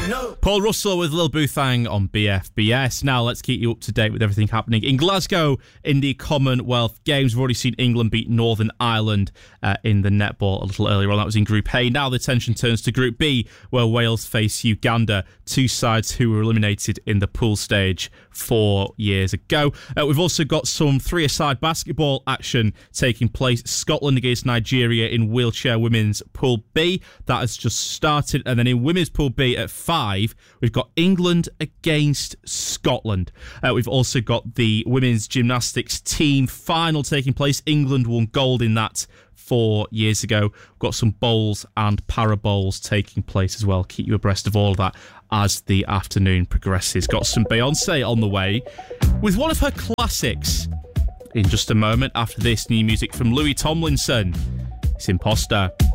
Paul Russell with Lil Boothang on BFBS. Now let's keep you up to date with everything happening in Glasgow in the Commonwealth Games. We've already seen England beat Northern Ireland in the netball a little earlier on. That was in Group A. Now the attention turns to Group B, where Wales face Uganda, two sides who were eliminated in the pool stage 4 years ago. We've also got some three-a-side basketball action taking place. Scotland against Nigeria in wheelchair women's Pool B. That has just started. And then in women's Pool B at 5, we've got England against Scotland. We've also got the women's gymnastics team final taking place. England won gold in that 4 years ago. We've got some bowls and para bowls taking place as well. Keep you abreast of all of that as the afternoon progresses. Got some Beyonce on the way with one of her classics in just a moment. After this, new music from Louis Tomlinson. It's Imposter.